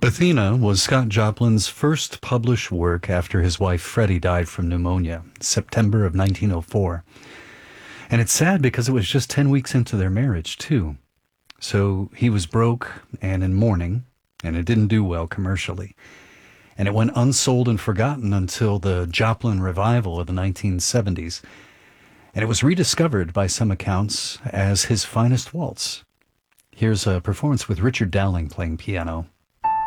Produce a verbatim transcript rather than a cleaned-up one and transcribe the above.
Athena was Scott Joplin's first published work after his wife Freddie died from pneumonia, September of nineteen oh four. And it's sad because it was just ten weeks into their marriage, too. So he was broke and in mourning, and it didn't do well commercially. And it went unsold and forgotten until the Joplin revival of the nineteen seventies. And it was rediscovered by some accounts as his finest waltz. Here's a performance with Richard Dowling playing piano.